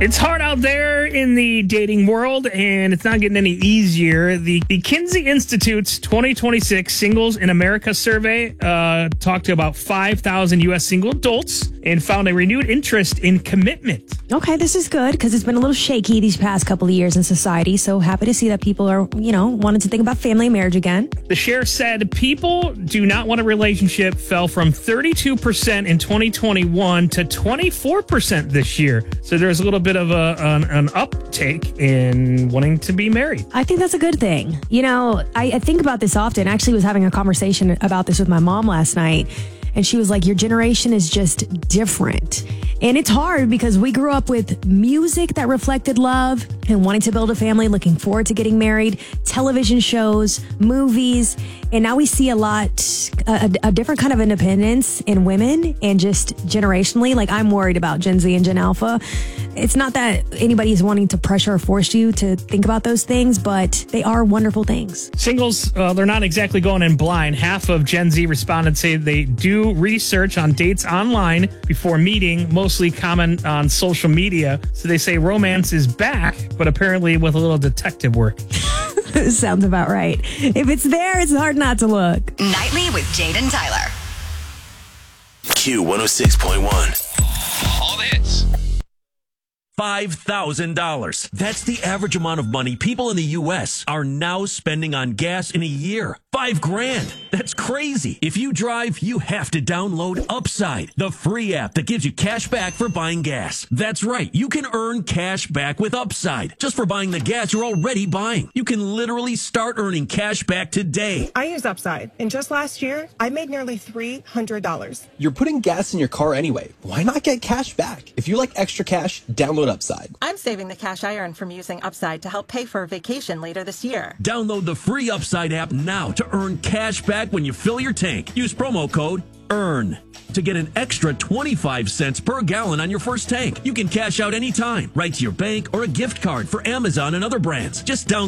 It's hard out there in the dating world, and it's not getting any easier. The Kinsey Institute's 2026 Singles in America survey talked to about 5,000 U.S. single adults and found a renewed interest in commitment. Okay, this is good because it's been a little shaky these past couple of years in society. So happy to see that people are, wanting to think about family and marriage again. The share said people do not want a relationship fell from 32% in 2021 to 24% this year. So there's a little bit of an uptake in wanting to be married. I think that's a good thing. I think about this often. I actually was having a conversation about this with my mom last night. And she was like, your generation is just different. And it's hard because we grew up with music that reflected love and wanting to build a family, looking forward to getting married, television shows, movies. And now we see a different kind of independence in women and just generationally. Like, I'm worried about Gen Z and Gen Alpha. It's not that anybody is wanting to pressure or force you to think about those things, but they are wonderful things. Singles, they're not exactly going in blind. Half of Gen Z respondents say they do research on dates online before meeting, mostly comment on social media. So they say romance is back, but apparently with a little detective work. Sounds about right. If it's there, it's hard not to look. Nightly with Jade and Tyler. Q106.1. All the hits. $5,000. That's the average amount of money people in the U.S. are now spending on gas in a year. $5,000. That's crazy. If you drive, you have to download Upside, the free app that gives you cash back for buying gas. That's right. You can earn cash back with Upside just for buying the gas you're already buying. You can literally start earning cash back today. I use Upside, and just last year, I made nearly $300. You're putting gas in your car anyway. Why not get cash back? If you like extra cash, download Upside. I'm saving the cash I earn from using Upside to help pay for a vacation later this year. Download the free Upside app now to earn cash back when you fill your tank. Use promo code EARN to get an extra 25 cents per gallon on your first tank. You can cash out anytime, right to your bank or a gift card for Amazon and other brands. Just download